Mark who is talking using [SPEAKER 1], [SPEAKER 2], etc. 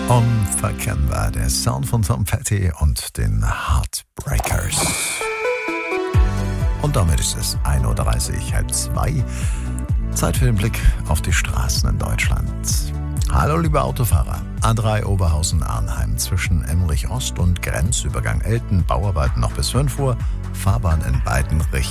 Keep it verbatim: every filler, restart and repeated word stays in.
[SPEAKER 1] Unverkennbar, der Sound von Tom Petty und den Heartbreakers. Und damit ist es ein Uhr dreißig, halb zwei. Zeit für den Blick auf die Straßen in Deutschland. Hallo liebe Autofahrer. A drei Oberhausen-Arnheim zwischen Emmerich Ost und Grenzübergang Elten. Bauarbeiten noch bis fünf Uhr. Fahrbahn in beiden Richtungen.